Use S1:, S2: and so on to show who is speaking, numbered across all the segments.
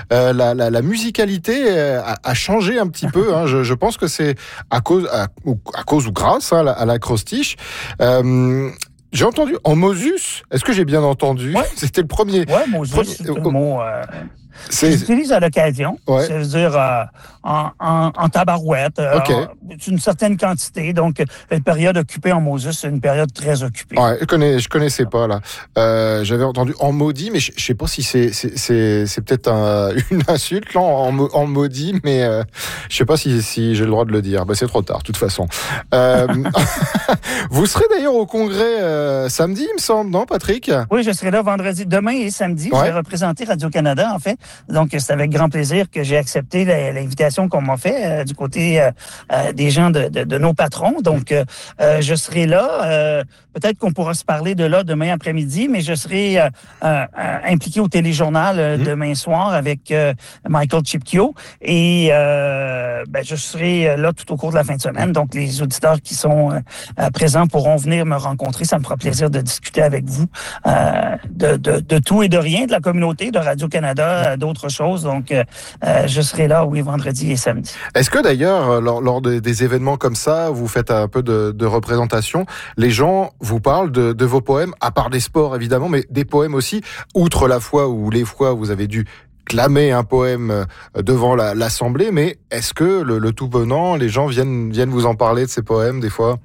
S1: la musicalité a changé un petit peu. Hein. Je pense que c'est à cause ou grâce à l'acrostiche. J'ai entendu en Mosus. Est-ce que j'ai bien entendu?
S2: Ouais.
S1: C'était le premier.
S2: Ouais, Mosus, c'est un mot. J'utilise à l'occasion.
S1: Ouais.
S2: C'est-à-dire en tabarouette.
S1: Okay.
S2: Une certaine quantité. Donc, une période occupée en Moses, c'est une période très occupée.
S1: Ouais, je connaissais pas, là. J'avais entendu en maudit, mais je sais pas si c'est peut-être une insulte, là, en maudit, mais je sais pas si j'ai le droit de le dire. Bah, c'est trop tard, de toute façon. Vous serez d'ailleurs au congrès samedi, il me semble, non, Patrick?
S2: Oui, je serai là vendredi, demain et samedi.
S1: Ouais.
S2: Je vais représenter Radio-Canada, en fait. Donc, c'est avec grand plaisir que j'ai accepté l'invitation qu'on m'a fait du côté des gens de nos patrons. Donc, je serai là. Peut-être qu'on pourra se parler de là demain après-midi, mais je serai impliqué au téléjournal demain soir avec Michael Chipkio. Et je serai là tout au cours de la fin de semaine. Donc, les auditeurs qui sont présents pourront venir me rencontrer. Ça me fera plaisir de discuter avec vous de tout et de rien, de la communauté, de Radio-Canada, d'autres choses. Donc, je serai là, oui, vendredi et samedi.
S1: Est-ce que d'ailleurs, lors des événements comme ça, vous faites un peu de représentation, les gens vous parlent de vos poèmes, à part des sports évidemment, mais des poèmes aussi, outre la fois ou les fois où vous avez dû clamer un poème devant l'Assemblée, mais est-ce que le tout venant, les gens viennent vous en parler de ces poèmes des fois?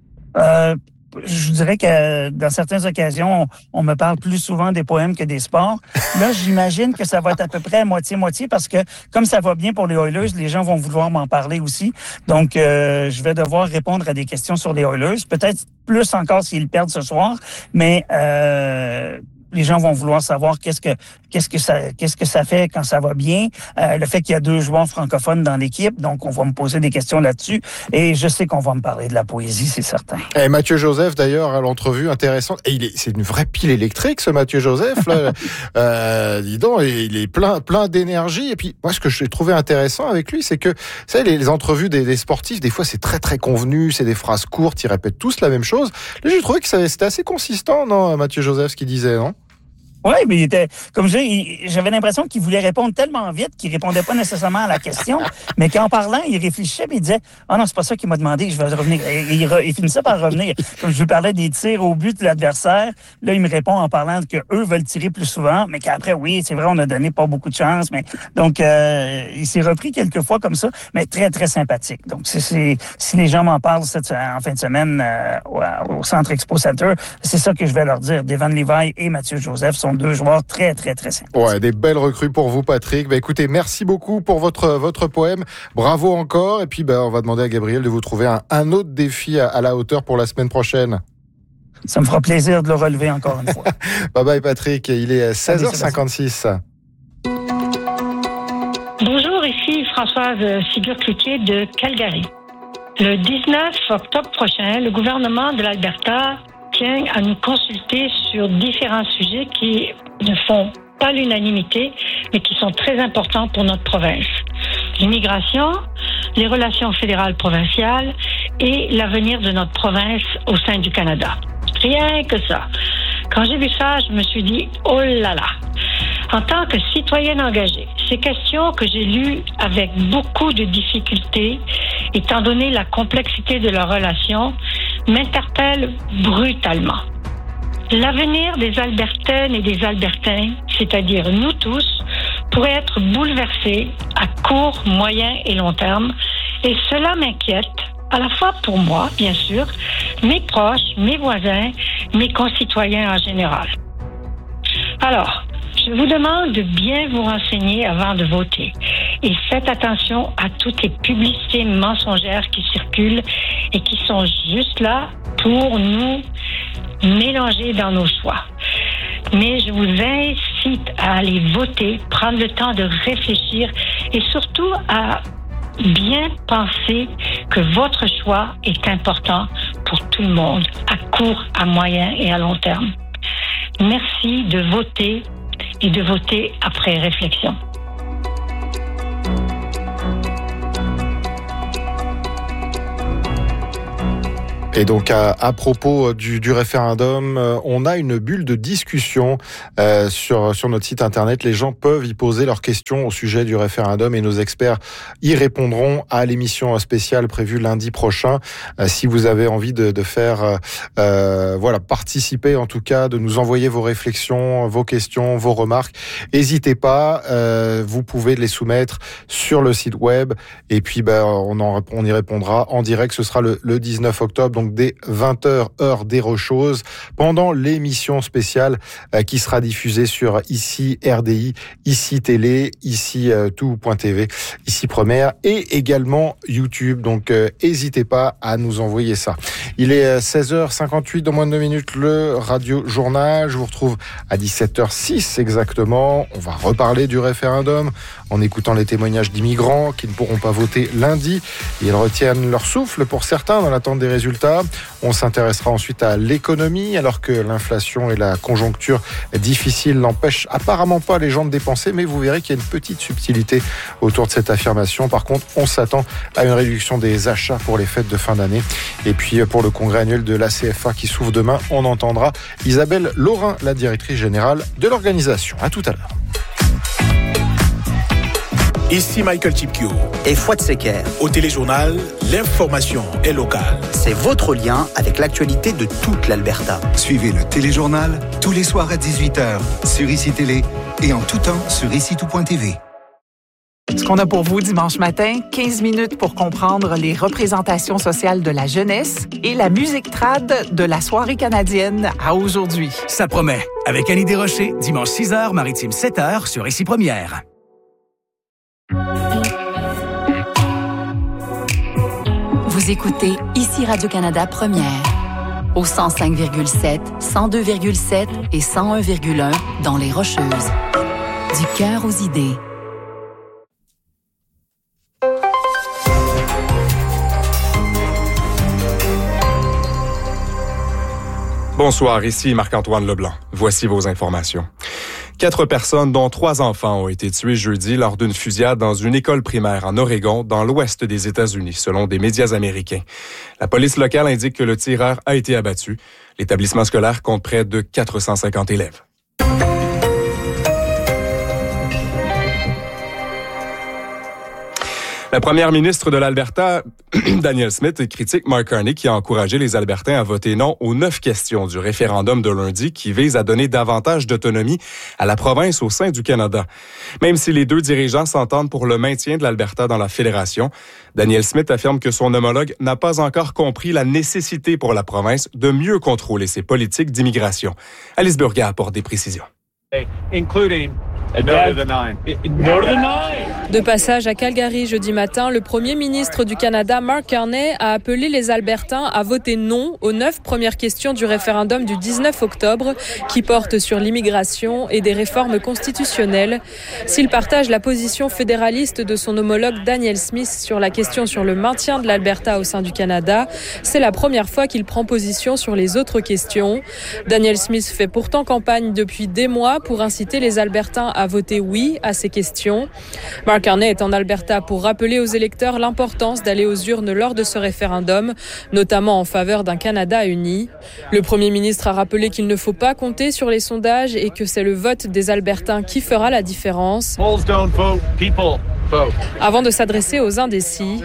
S2: Je dirais que dans certaines occasions, on me parle plus souvent des poèmes que des sports. Là, j'imagine que ça va être à peu près moitié-moitié parce que comme ça va bien pour les Oilers, les gens vont vouloir m'en parler aussi. Donc, je vais devoir répondre à des questions sur les Oilers. Peut-être plus encore s'ils perdent ce soir, mais les gens vont vouloir savoir qu'est-ce que ça fait quand ça va bien. Le fait qu'il y a 2 joueurs francophones dans l'équipe, donc on va me poser des questions là-dessus. Et je sais qu'on va me parler de la poésie, c'est certain.
S1: Et Mathieu Joseph, d'ailleurs, à l'entrevue intéressante. Et c'est une vraie pile électrique, ce Mathieu Joseph. Là. Dis donc, il est plein d'énergie. Et puis, moi, ce que j'ai trouvé intéressant avec lui, c'est que, vous savez, les entrevues des sportifs, des fois, c'est très, très convenu. C'est des phrases courtes. Ils répètent tous la même chose. Là, j'ai trouvé que c'était assez consistant, non, Mathieu Joseph, ce qu'il disait, non?
S2: Oui, mais il était, comme j'avais l'impression qu'il voulait répondre tellement vite qu'il répondait pas nécessairement à la question, mais qu'en parlant, il réfléchissait et il disait « Ah non, c'est pas ça qu'il m'a demandé, je vais revenir. » Et il finissait par revenir. Comme je lui parlais des tirs au but de l'adversaire, là, il me répond en parlant qu'eux veulent tirer plus souvent, mais qu'après, oui, c'est vrai, on a donné pas beaucoup de chance, mais donc, il s'est repris quelques fois comme ça, mais très, très sympathique. Donc, si les gens m'en parlent en fin de semaine au Centre Expo Center, c'est ça que je vais leur dire. Devon Levi et Mathieu Joseph sont 2 joueurs très, très, très sympathiques.
S1: Ouais, des belles recrues pour vous, Patrick. Écoutez, merci beaucoup pour votre poème. Bravo encore. Et puis, on va demander à Gabriel de vous trouver un autre défi à la hauteur pour la semaine prochaine.
S2: Ça me fera plaisir de le relever encore une fois.
S1: Bye bye, Patrick. Il est 16h56.
S3: Bonjour, ici Françoise Sigur-Cloutier de Calgary. Le 19 octobre prochain, le gouvernement de l'Alberta tient à nous consulter sur différents sujets qui ne font pas l'unanimité, mais qui sont très importants pour notre province. L'immigration, les relations fédérales-provinciales et l'avenir de notre province au sein du Canada. Rien que ça. Quand j'ai vu ça, je me suis dit, oh là là! En tant que citoyenne engagée, ces questions que j'ai lues avec beaucoup de difficultés, étant donné la complexité de leurs relations, m'interpellent brutalement. L'avenir des Albertaines et des Albertains, c'est-à-dire nous tous, pourrait être bouleversé à court, moyen et long terme, et cela m'inquiète, à la fois pour moi, bien sûr, mes proches, mes voisins, mes concitoyens en général. Alors, je vous demande de bien vous renseigner avant de voter et faites attention à toutes les publicités mensongères qui circulent et qui sont juste là pour nous mélanger dans nos choix. Mais je vous incite à aller voter, prendre le temps de réfléchir et surtout à bien penser que votre choix est important pour tout le monde, à court, à moyen et à long terme. Merci de voter et de voter après réflexion.
S1: Et donc à propos du référendum, on a une bulle de discussion sur notre site internet. Les gens peuvent y poser leurs questions au sujet du référendum et nos experts y répondront à l'émission spéciale prévue lundi prochain. Si vous avez envie de faire participer en tout cas, de nous envoyer vos réflexions, vos questions, vos remarques, n'hésitez pas. Vous pouvez les soumettre sur le site web et puis on y répondra en direct. Ce sera le 19 octobre, donc dès 20h heure des Rocheuses, pendant l'émission spéciale qui sera diffusée sur ici RDI, ici Télé, ici tout.tv, ici Première et également YouTube. Donc n'hésitez pas à nous envoyer ça. Il est 16h58, dans moins de 2 minutes, le Radio Journal. Je vous retrouve à 17h06 exactement. On va reparler du référendum en écoutant les témoignages d'immigrants qui ne pourront pas voter lundi. Ils retiennent leur souffle pour certains dans l'attente des résultats. On s'intéressera ensuite à l'économie, alors que l'inflation et la conjoncture difficile n'empêchent apparemment pas les gens de dépenser, mais vous verrez qu'il y a une petite subtilité autour de cette affirmation. Par contre, on s'attend à une réduction des achats pour les fêtes de fin d'année. Et puis pour le congrès annuel de la CFA qui s'ouvre demain, on entendra Isabelle Laurin, la directrice générale de l'organisation. À tout à l'heure.
S4: Ici Michael Chipkio
S5: et Fouad Seker.
S4: Au Téléjournal, l'information est locale.
S5: C'est votre lien avec l'actualité de toute l'Alberta.
S6: Suivez le Téléjournal tous les soirs à 18h sur ICI Télé et en tout temps sur ici tout.tv.
S7: Ce qu'on a pour vous dimanche matin, 15 minutes pour comprendre les représentations sociales de la jeunesse et la musique trad de la soirée canadienne à aujourd'hui.
S8: Ça promet. Avec Annie Desrochers, dimanche 6h, Maritime 7h sur ICI Première.
S9: Vous écoutez ici Radio-Canada Première, au 105,7, 102,7 et 101,1 dans les Rocheuses. Du cœur aux idées.
S10: Bonsoir, ici Marc-Antoine Leblanc. Voici vos informations. 4 personnes, dont 3 enfants, ont été tuées jeudi lors d'une fusillade dans une école primaire en Oregon, dans l'ouest des États-Unis, selon des médias américains. La police locale indique que le tireur a été abattu. L'établissement scolaire compte près de 450 élèves. La première ministre de l'Alberta, Danielle Smith, critique Mark Carney qui a encouragé les Albertains à voter non aux 9 questions du référendum de lundi qui vise à donner davantage d'autonomie à la province au sein du Canada. Même si les 2 dirigeants s'entendent pour le maintien de l'Alberta dans la fédération, Danielle Smith affirme que son homologue n'a pas encore compris la nécessité pour la province de mieux contrôler ses politiques d'immigration. Alice Burger apporte des précisions.
S11: De passage à Calgary jeudi matin, le premier ministre du Canada, Mark Carney, a appelé les Albertains à voter non aux 9 premières questions du référendum du 19 octobre qui portent sur l'immigration et des réformes constitutionnelles. S'il partage la position fédéraliste de son homologue Danielle Smith sur la question sur le maintien de l'Alberta au sein du Canada, c'est la première fois qu'il prend position sur les autres questions. Danielle Smith fait pourtant campagne depuis des mois pour inciter les Albertains à voter oui à ces questions. Mark Carney est en Alberta pour rappeler aux électeurs l'importance d'aller aux urnes lors de ce référendum, notamment en faveur d'un Canada uni. Le premier ministre a rappelé qu'il ne faut pas compter sur les sondages et que c'est le vote des Albertains qui fera la différence. Avant de s'adresser aux indécis,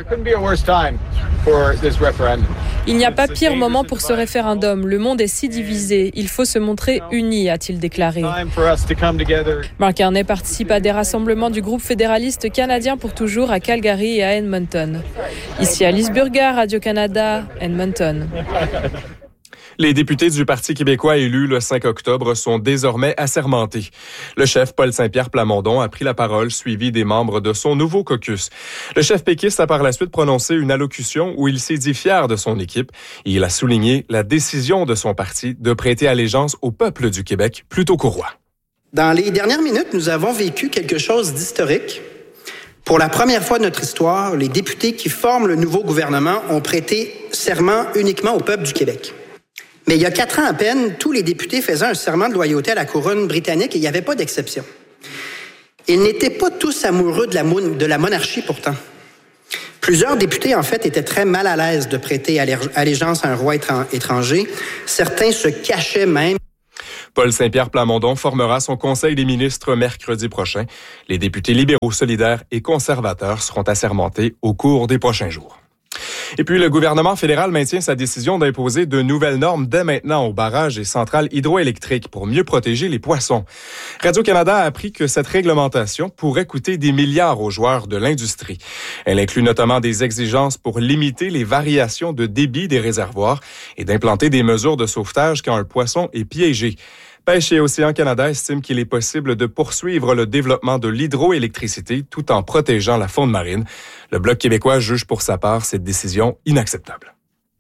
S11: il n'y a pas pire moment pour ce référendum. Le monde est si divisé. Il faut se montrer unis, a-t-il déclaré. Mark Carney participe à des rassemblements du groupe fédéraliste canadien pour toujours à Calgary et à Edmonton. Ici Alice Burger, Radio-Canada, Edmonton.
S10: Les députés du Parti québécois élus le 5 octobre sont désormais assermentés. Le chef Paul Saint-Pierre Plamondon a pris la parole, suivi des membres de son nouveau caucus. Le chef péquiste a par la suite prononcé une allocution où il s'est dit fier de son équipe. Et il a souligné la décision de son parti de prêter allégeance au peuple du Québec plutôt qu'au roi.
S12: Dans les dernières minutes, nous avons vécu quelque chose d'historique. Pour la première fois de notre histoire, les députés qui forment le nouveau gouvernement ont prêté serment uniquement au peuple du Québec. Mais il y a 4 ans à peine, tous les députés faisaient un serment de loyauté à la couronne britannique et il n'y avait pas d'exception. Ils n'étaient pas tous amoureux de la monarchie pourtant. Plusieurs députés, en fait, étaient très mal à l'aise de prêter allégeance à un roi étranger. Certains se cachaient même.
S10: Paul Saint-Pierre Plamondon formera son conseil des ministres mercredi prochain. Les députés libéraux, solidaires et conservateurs seront assermentés au cours des prochains jours. Et puis, le gouvernement fédéral maintient sa décision d'imposer de nouvelles normes dès maintenant aux barrages et centrales hydroélectriques pour mieux protéger les poissons. Radio-Canada a appris que cette réglementation pourrait coûter des milliards aux joueurs de l'industrie. Elle inclut notamment des exigences pour limiter les variations de débit des réservoirs et d'implanter des mesures de sauvetage quand un poisson est piégé. Pêche et Océan Canada estime qu'il est possible de poursuivre le développement de l'hydroélectricité tout en protégeant la faune marine. Le Bloc québécois juge pour sa part cette décision inacceptable.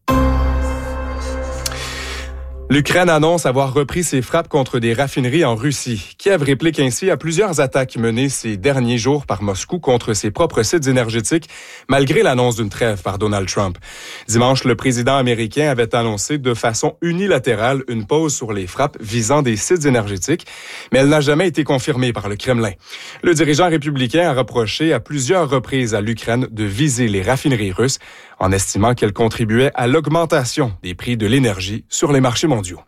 S10: L'Ukraine annonce avoir repris ses frappes contre des raffineries en Russie. Kiev réplique ainsi à plusieurs attaques menées ces derniers jours par Moscou contre ses propres sites énergétiques, malgré l'annonce d'une trêve par Donald Trump. Dimanche, le président américain avait annoncé de façon unilatérale une pause sur les frappes visant des sites énergétiques, mais elle n'a jamais été confirmée par le Kremlin. Le dirigeant républicain a reproché à plusieurs reprises à l'Ukraine de viser les raffineries russes, en estimant qu'elles contribuaient à l'augmentation des prix de l'énergie sur les marchés mondiaux.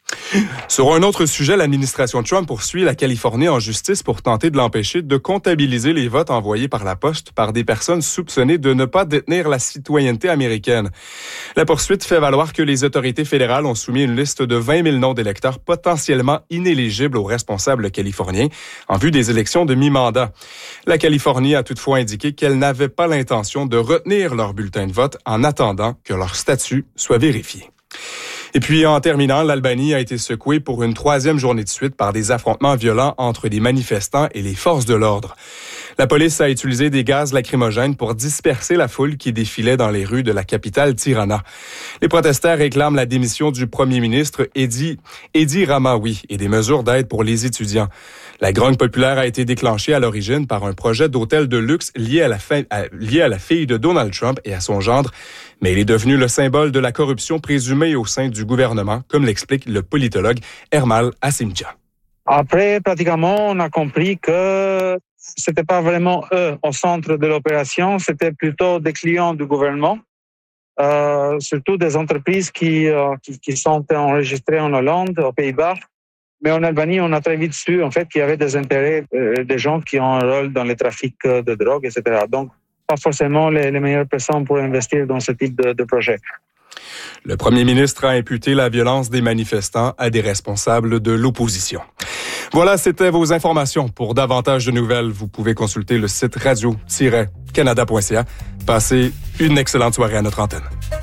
S10: Sur un autre sujet, l'administration Trump poursuit la Californie en justice pour tenter de l'empêcher de comptabiliser les votes envoyés par la poste par des personnes soupçonnées de ne pas détenir la citoyenneté américaine. La poursuite fait valoir que les autorités fédérales ont soumis une liste de 20 000 noms d'électeurs potentiellement inéligibles aux responsables californiens en vue des élections de mi-mandat. La Californie a toutefois indiqué qu'elle n'avait pas l'intention de retenir leur bulletin de vote en attendant que leur statut soit vérifié. Et puis, en terminant, l'Albanie a été secouée pour une 3e journée de suite par des affrontements violents entre des manifestants et les forces de l'ordre. La police a utilisé des gaz lacrymogènes pour disperser la foule qui défilait dans les rues de la capitale Tirana. Les protestataires réclament la démission du premier ministre Edi Ramawi et des mesures d'aide pour les étudiants. La grogne populaire a été déclenchée à l'origine par un projet d'hôtel de luxe lié à la fille de Donald Trump et à son gendre, mais il est devenu le symbole de la corruption présumée au sein du gouvernement, comme l'explique le politologue Ermal Asimdja.
S13: Après, pratiquement, on a compris que c'était pas vraiment eux au centre de l'opération, c'était plutôt des clients du gouvernement, surtout des entreprises qui sont enregistrées en Hollande, aux Pays-Bas. Mais en Albanie, on a très vite su en fait qu'il y avait des intérêts des gens qui ont un rôle dans le trafic de drogue, etc. Donc, pas forcément les meilleures personnes pour investir dans ce type de projet.
S10: Le premier ministre a imputé la violence des manifestants à des responsables de l'opposition. Voilà, c'était vos informations. Pour davantage de nouvelles, vous pouvez consulter le site radio-canada.ca. Passez une excellente soirée à notre antenne.